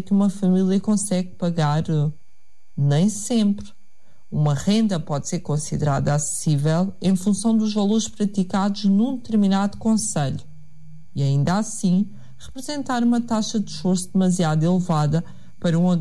que uma família consegue pagar? Nem sempre. Uma renda pode ser considerada acessível em função dos valores praticados num determinado concelho e, ainda assim, representar uma taxa de esforço demasiado elevada para um